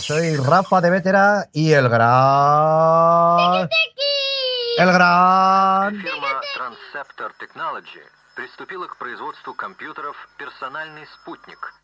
soy Rafa de Vétera y el gran... El gran... Фирма Transceptor Technology приступила к производству компьютеров «Персональный спутник».